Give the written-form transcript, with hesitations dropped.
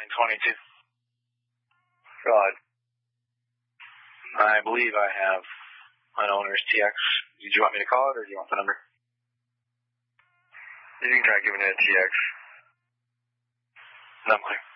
922. Go ahead. I believe I have an owner's TX. Did you want me to call it, or do you want the number? You can try giving it a TX. Number.